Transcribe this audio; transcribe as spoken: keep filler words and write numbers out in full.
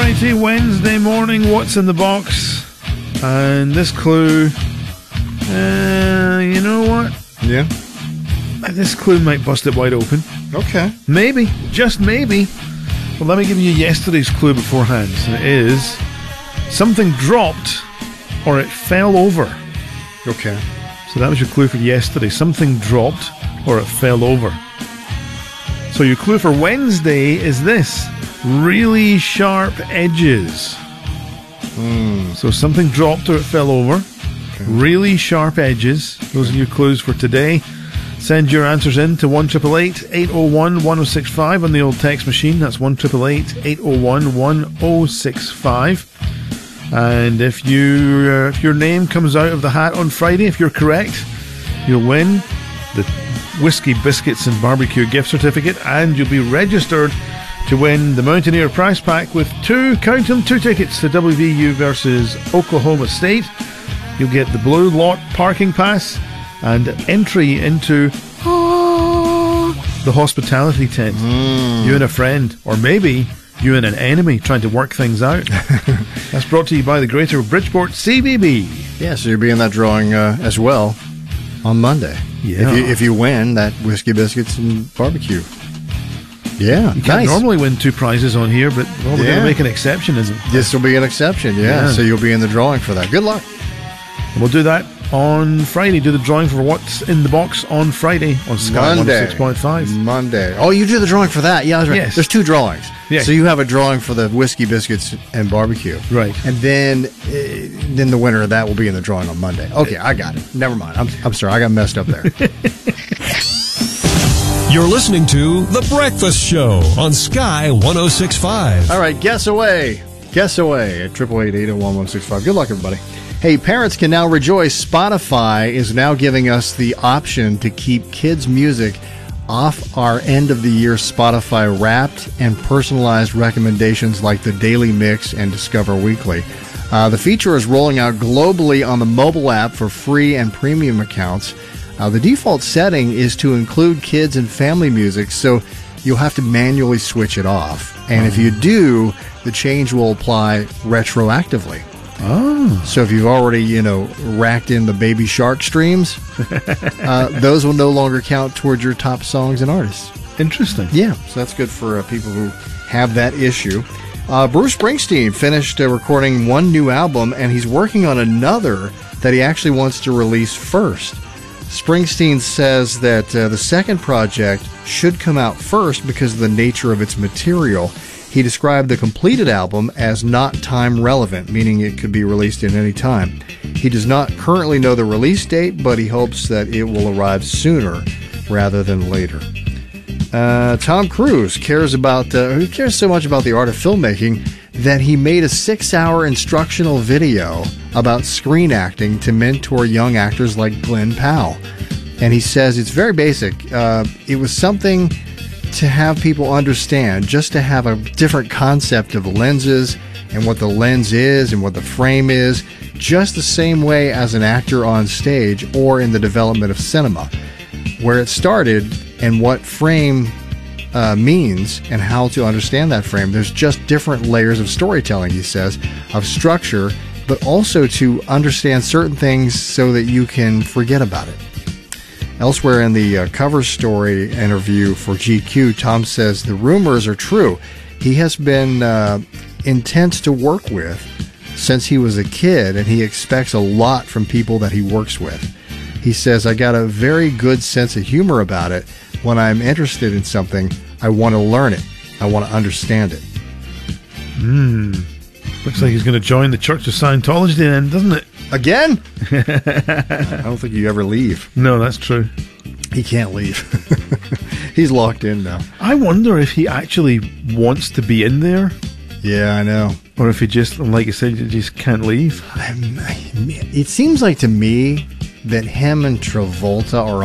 Alrighty, Wednesday morning, what's in the box? And this clue, uh, you know what? Yeah. This clue might bust it wide open. Okay. Maybe, just maybe. Well, let me give you yesterday's clue beforehand. It is something dropped or it fell over. Okay. So that was your clue for yesterday. Something dropped or it fell over. So your clue for Wednesday is this. Really sharp edges. Mm. So something dropped or it fell over. Okay. Really sharp edges. Those are your clues for today. Send your answers in to one eight eight eight, eight oh one, one oh six five on the old text machine. That's one eight eight eight, eight oh one, one oh six five. And if you uh, if your name comes out of the hat on Friday, if you're correct, you'll win the Whiskey Biscuits and Barbecue gift certificate, and you'll be registered to win the Mountaineer prize pack with two, count them, two tickets to W V U versus Oklahoma State. You'll get the Blue Lot parking pass and entry into ah, the hospitality tent. Mm. You and a friend, or maybe you and an enemy trying to work things out. That's brought to you by the Greater Bridgeport C B B. Yeah, so you'll be in that drawing uh, as well on Monday. Yeah. If you, if you win that Whiskey Biscuits and Barbecue. Yeah, you can't nice. normally win two prizes on here, but well, we're yeah. going to make an exception, isn't it? This will be an exception, yeah. yeah. So you'll be in the drawing for that. Good luck. And we'll do that on Friday. Do the drawing for what's in the box on Friday on Sky one oh six point five. Monday. Oh, you do the drawing for that. Yeah, I was right. Yes. There's two drawings. Yes. So you have a drawing for the Whiskey Biscuits and Barbecue. Right. And then uh, then the winner of that will be in the drawing on Monday. Okay, I got it. Never mind. I'm, I'm sorry. I got messed up there. You're listening to The Breakfast Show on Sky one oh six point five. All right, guess away. Guess away at eight eight eight, eight oh one, one oh six five. Good luck, everybody. Hey, parents can now rejoice. Spotify is now giving us the option to keep kids' music off our end-of-the-year Spotify Wrapped and personalized recommendations like the Daily Mix and Discover Weekly. Uh, the feature is rolling out globally on the mobile app for free and premium accounts. Uh, the default setting is to include kids and family music, so you'll have to manually switch it off. And mm. if you do, the change will apply retroactively. Oh. So if you've already, you know, racked in the Baby Shark streams, uh, those will no longer count towards your top songs and artists. Interesting. Yeah, so that's good for uh, people who have that issue. Uh, Bruce Springsteen finished uh, recording one new album, and he's working on another that he actually wants to release first. Springsteen says that uh, the second project should come out first because of the nature of its material. He described the completed album as not time relevant, meaning it could be released at any time. He does not currently know the release date, but he hopes that it will arrive sooner rather than later. Uh, Tom Cruise cares about, uh, he cares so much about the art of filmmaking that he made a six-hour instructional video about screen acting to mentor young actors like Glenn Powell. And he says it's very basic. Uh, it was something to have people understand, just to have a different concept of lenses and what the lens is and what the frame is, just the same way as an actor on stage or in the development of cinema. Where it started and what frame uh, means and how to understand that frame. There's just different layers of storytelling, he says, of structure, but also to understand certain things so that you can forget about it. Elsewhere in the uh, cover story interview for G Q, Tom says the rumors are true. He has been uh, intense to work with since he was a kid, and he expects a lot from people that he works with. He says, I got a very good sense of humor about it. When I'm interested in something, I want to learn it. I want to understand it. Hmm. Looks like he's going to join the Church of Scientology then, doesn't it? Again? I don't think you ever leave. No, that's true. He can't leave. He's locked in now. I wonder if he actually wants to be in there. Yeah, I know. Or if he just, like you said, you just can't leave. I, it seems like to me that him and Travolta are